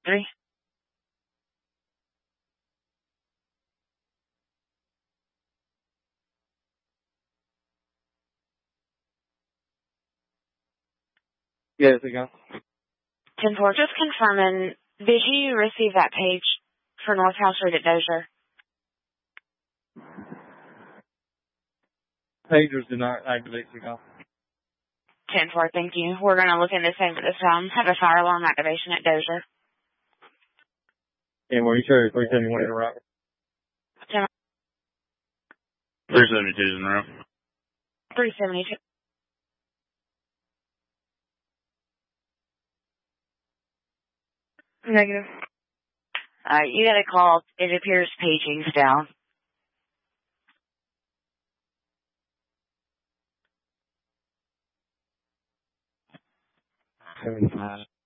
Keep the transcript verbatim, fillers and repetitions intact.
three. Yes, we go. ten four, just confirming, did you receive that page for North House Street at Dozier? Pagers do not activate the call. ten four, thank you. We're going to look into this over this time. Have a fire alarm activation at Dozier. And were you sure three seventy-one in a row? three seventy-two in a row. three seventy-two. Negative. Uh, you got a call. It appears paging's down. seventy-five.